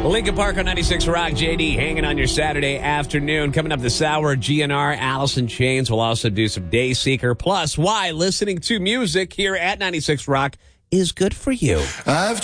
Lincoln Park on 96 Rock, JD hanging on your Saturday afternoon. Coming up this hour, GNR, Allison Chains will also do some Dayseeker. Plus, why listening to music here at 96 Rock is good for you. I've